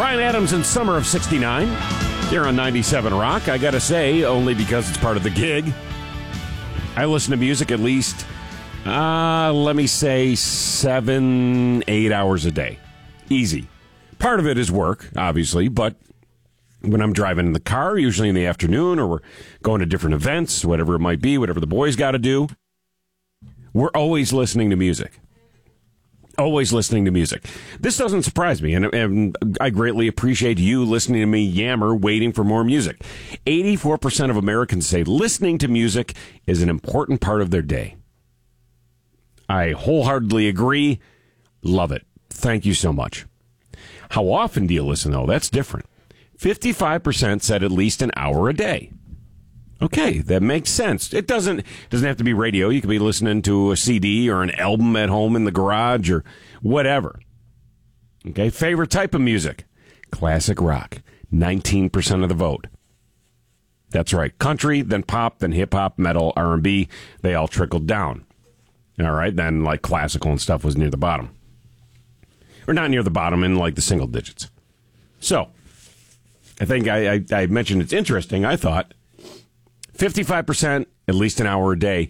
Bryan Adams in Summer of 69. Here on 97 Rock. I gotta say, only because it's part of the gig, I listen to music at least, let me say 7-8 hours a day. Easy. Part of it is work, obviously, but when I'm driving in the car, usually in the afternoon, or we're going to different events, whatever it might be, whatever the boys got to do, we're always listening to music. Always listening to music. This doesn't surprise me, and I greatly appreciate you listening to me yammer, waiting for more music. 84% of Americans say listening to music is an important part of their day. I wholeheartedly agree. Love it. Thank you so much. How often do you listen, though? That's different. 55% said at least an hour a day. Okay, that makes sense. It doesn't have to be radio. You could be listening to a CD or an album at home in the garage or whatever. Okay, favorite type of music? Classic rock. 19% of the vote. That's right. Country, then pop, then hip-hop, metal, R&B. They all trickled down. All right, then like classical and stuff was near the bottom. Or not near the bottom, in like the single digits. So, I think I mentioned it's interesting. I thought 55%, at least an hour a day.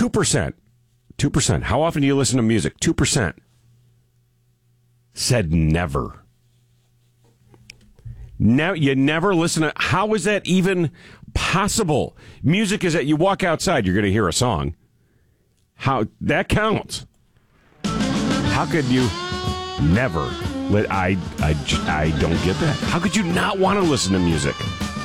2%. How often do you listen to music? 2%. Said never. Now you never listen to. How is that even possible? Music is that you walk outside, you're going to hear a song. How that counts? How could you never? I don't get that. How could you not want to listen to music?